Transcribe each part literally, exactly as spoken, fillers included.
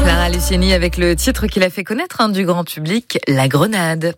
Clara Luciani avec le titre qu'il a fait connaître hein, du grand public, La Grenade.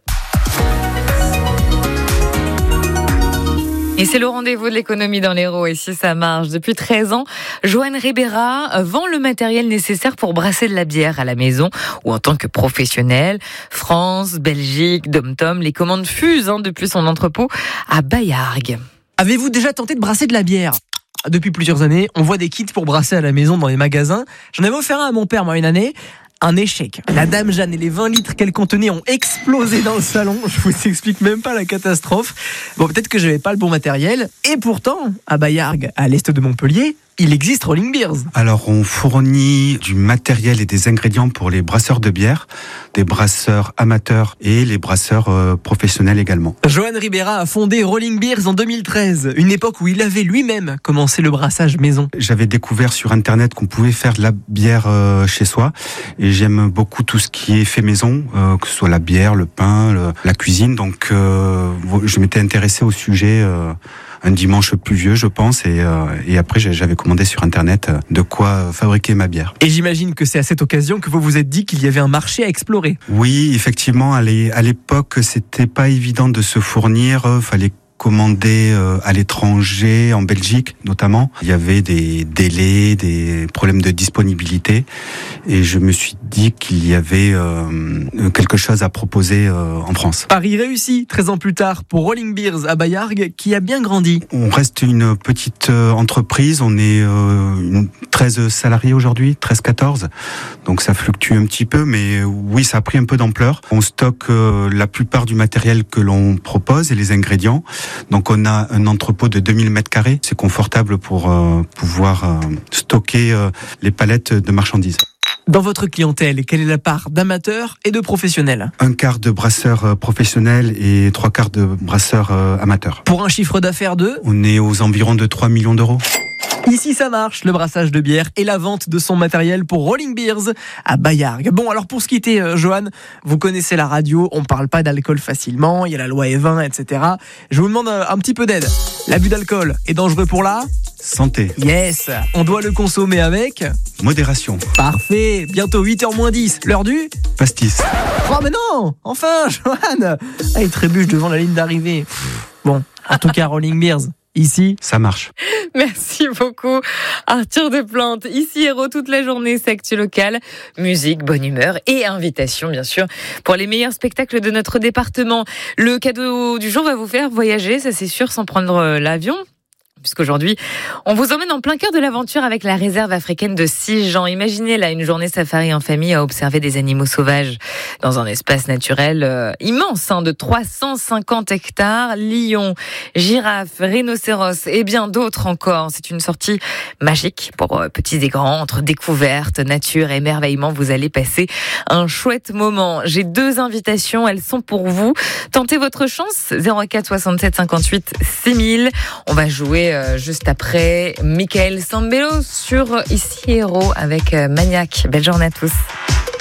Et c'est le rendez-vous de l'économie dans l'Hérault, et si ça marche. Depuis treize ans, Johan Ribera vend le matériel nécessaire pour brasser de la bière à la maison ou en tant que professionnel. France, Belgique, Dom-Tom, les commandes fusent hein, depuis son entrepôt à Baillargues. Avez-vous déjà tenté de brasser de la bière ? Depuis plusieurs années, on voit des kits pour brasser à la maison dans les magasins. J'en avais offert un à mon père, moi, une année. Un échec. La Dame Jeanne et les vingt litres qu'elle contenait ont explosé dans le salon. Je vous explique même pas la catastrophe. Bon, peut-être que j'avais pas le bon matériel. Et pourtant, à Baillargues, à l'est de Montpellier, il existe Rolling Beers. Alors, on fournit du matériel et des ingrédients pour les brasseurs de bière, des brasseurs amateurs et les brasseurs euh, professionnels également. Johan Ribera a fondé Rolling Beers en deux mille treize, une époque où il avait lui-même commencé le brassage maison. J'avais découvert sur Internet qu'on pouvait faire de la bière euh, chez soi et j'aime beaucoup tout ce qui est fait maison, euh, que ce soit la bière, le pain, le, la cuisine. Donc, euh, je m'étais intéressé au sujet euh, un dimanche pluvieux, je pense, et, euh, et après j'avais commandé sur Internet de quoi fabriquer ma bière. Et j'imagine que c'est à cette occasion que vous vous êtes dit qu'il y avait un marché à explorer. Oui, effectivement, à l'époque, c'était pas évident de se fournir, fallait commander à l'étranger, en Belgique notamment. Il y avait des délais, des problèmes de disponibilité et je me suis dit qu'il y avait euh, quelque chose à proposer euh, en France. Paris réussi, treize ans plus tard, pour Rolling Beers à Baillargues, qui a bien grandi. On reste une petite entreprise, on est euh, une treize salariés aujourd'hui, treize quatorze, donc ça fluctue un petit peu, mais oui, ça a pris un peu d'ampleur. On stocke euh, la plupart du matériel que l'on propose et les ingrédients. Donc on a un entrepôt de deux mille mètres carrés, c'est confortable pour euh, pouvoir euh, stocker euh, les palettes de marchandises. Dans votre clientèle, quelle est la part d'amateurs et de professionnels ? Un quart de brasseurs professionnels et trois quarts de brasseurs euh, amateurs. Pour un chiffre d'affaires de ? On est aux environs de trois millions d'euros. Ici ça marche, le brassage de bière et la vente de son matériel pour Rolling Beers à Baillargues. Bon, alors pour se quitter, euh, Johan, vous connaissez la radio, on parle pas d'alcool facilement, il y a la loi E vingt, et cetera. Je vous demande un, un petit peu d'aide. L'abus d'alcool est dangereux pour la santé. Yes, on doit le consommer avec modération. Parfait, bientôt huit heures moins dix, l'heure du pastis. Oh mais non, enfin, Johan, ah, il trébuche devant la ligne d'arrivée. Bon, en tout cas, Rolling Beers. Ici, ça marche. Merci beaucoup, Arthur Deplante. Ici, Hérault, toute la journée, c'est actu local, musique, bonne humeur et invitation, bien sûr, pour les meilleurs spectacles de notre département. Le cadeau du jour va vous faire voyager, ça c'est sûr, sans prendre l'avion. Puisqu'aujourd'hui, on vous emmène en plein cœur de l'aventure avec la réserve africaine de Sijan. Imaginez là une journée safari en famille à observer des animaux sauvages dans un espace naturel euh, immense hein, de trois cent cinquante hectares. Lions, girafes, rhinocéros et bien d'autres encore. C'est une sortie magique pour euh, petits et grands. Entre découverte, nature et émerveillement, vous allez passer un chouette moment. J'ai deux invitations, elles sont pour vous. Tentez votre chance, zéro quatre soixante-sept cinquante-huit six mille. On va jouer juste après Michael Sambello sur Ici Hérault avec Maniac. Belle journée à tous.